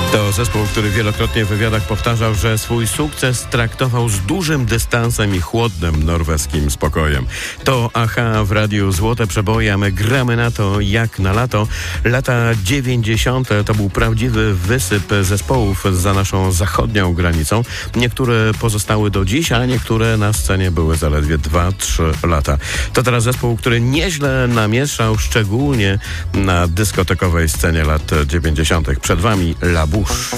To zespół, który wielokrotnie w wywiadach powtarzał, że swój sukces traktował z dużym dystansem i chłodnym norweskim spokojem. To Aha w Radiu Złote Przeboje, a my gramy na to jak na lato. Lata 90. to był prawdziwy wysyp zespołów za naszą zachodnią granicą. Niektóre pozostały do dziś, a niektóre na scenie były zaledwie 2-3 lata. To teraz zespół, który nieźle namieszał, szczególnie na dyskotekowej scenie lat 90. Przed wami La Bouche.